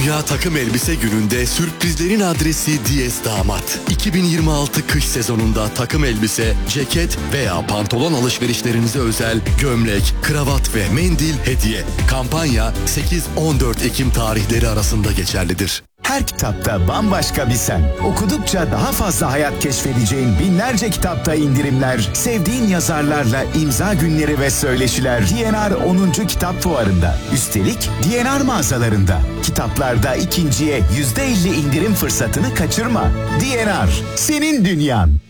Dünya Takım Elbise Günü'nde sürprizlerin adresi Diyes Damat. 2026 kış sezonunda takım elbise, ceket veya pantolon alışverişlerinize özel gömlek, kravat ve mendil hediye. Kampanya 8-14 Ekim tarihleri arasında geçerlidir. Her kitapta bambaşka bir sen. Okudukça daha fazla hayat keşfedeceğin binlerce kitapta indirimler, sevdiğin yazarlarla imza günleri ve söyleşiler DNR 10. Kitap Fuarı'nda. Üstelik DNR mağazalarında. Kitaplarda ikinciye %50 indirim fırsatını kaçırma. DNR, senin dünyan.